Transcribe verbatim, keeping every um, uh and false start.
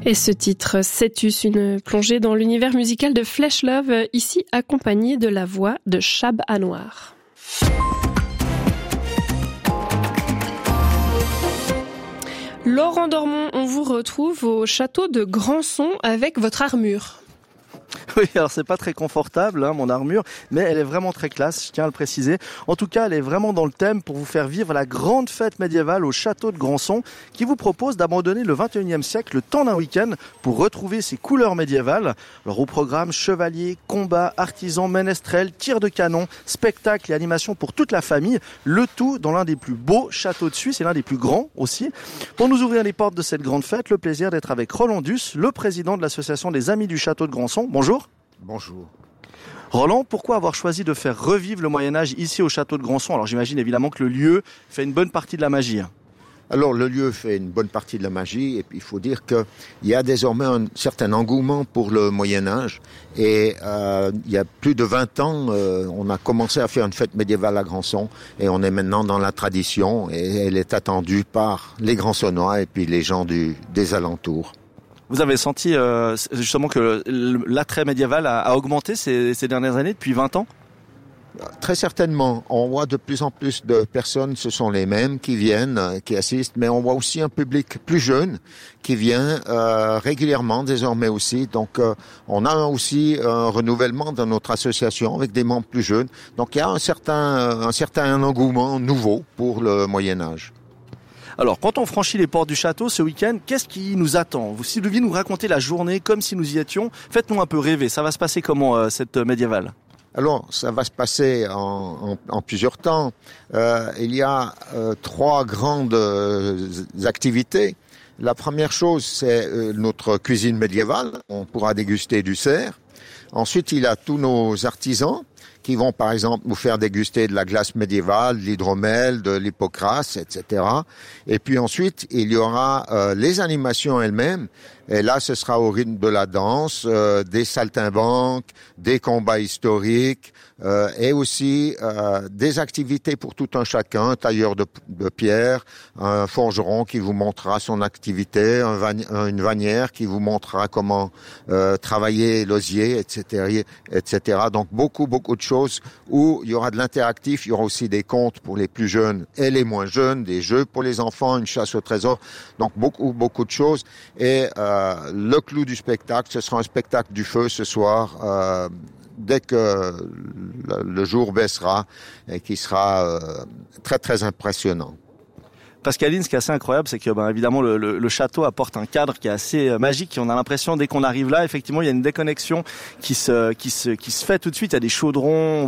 Et ce titre, Cetus, une plongée dans l'univers musical de Flesh Love, ici accompagné de la voix de Chab Anwar. Laurent Dormont, on vous retrouve au château de Grandson avec votre armure. Oui, alors c'est pas très confortable, hein, mon armure, mais elle est vraiment très classe, je tiens à le préciser. En tout cas, elle est vraiment dans le thème pour vous faire vivre la grande fête médiévale au château de Grandson, qui vous propose d'abandonner le vingt et unième siècle le temps d'un week-end pour retrouver ses couleurs médiévales. Alors au programme, chevaliers, combats, artisans, ménestrels, tirs de canon, spectacles et animations pour toute la famille, le tout dans l'un des plus beaux châteaux de Suisse et l'un des plus grands aussi. Pour nous ouvrir les portes de cette grande fête, le plaisir d'être avec Roland Duss, le président de l'association des Amis du Château de Grandson. Bonjour. Bonjour. Roland, pourquoi avoir choisi de faire revivre le Moyen-Âge ici au château de Grandson? Alors j'imagine évidemment que le lieu fait une bonne partie de la magie. Alors le lieu fait une bonne partie de la magie et puis il faut dire qu'il y a désormais un certain engouement pour le Moyen-Âge et euh, il y a plus de vingt ans, euh, on a commencé à faire une fête médiévale à Grandson et on est maintenant dans la tradition et elle est attendue par les Grandsonnois et puis les gens du, des alentours. Vous avez senti euh, justement que l'attrait médiéval a, a augmenté ces, ces dernières années, depuis vingt ans? Très certainement. On voit de plus en plus de personnes, ce sont les mêmes qui viennent, qui assistent, mais on voit aussi un public plus jeune qui vient euh, régulièrement désormais aussi. Donc euh, on a aussi un renouvellement dans notre association avec des membres plus jeunes. Donc il y a un certain, un certain engouement nouveau pour le Moyen-Âge. Alors, quand on franchit les portes du château ce week-end, qu'est-ce qui nous attend? Si vous deviez nous raconter la journée comme si nous y étions, faites-nous un peu rêver. Ça va se passer comment, euh, cette médiévale? Alors, ça va se passer en, en, en plusieurs temps. Euh, il y a euh, trois grandes euh, activités. La première chose, c'est euh, notre cuisine médiévale. On pourra déguster du cerf. Ensuite, il y a tous nos artisans qui vont, par exemple, nous faire déguster de la glace médiévale, de l'hydromel, de l'hypocras, et cetera. Et puis ensuite, il y aura euh, les animations elles-mêmes. Et là, ce sera au rythme de la danse, euh, des saltimbanques, des combats historiques, euh, et aussi euh, des activités pour tout un chacun, un tailleur de, de pierre, un forgeron qui vous montrera son activité, un van, une vannière qui vous montrera comment euh, travailler l'osier, et cetera, et cetera. Donc beaucoup, beaucoup de choses où il y aura de l'interactif, il y aura aussi des contes pour les plus jeunes et les moins jeunes, des jeux pour les enfants, une chasse au trésor. Donc beaucoup, beaucoup de choses. Et euh, le clou du spectacle, ce sera un spectacle du feu ce soir, euh, dès que le jour baissera et qui sera euh, très très impressionnant. Pascaline, ce qui est assez incroyable, c'est que ben, évidemment le, le, le château apporte un cadre qui est assez euh, magique. On a l'impression dès qu'on arrive là, effectivement, il y a une déconnexion qui se qui se qui se fait tout de suite. Il y a des chaudrons.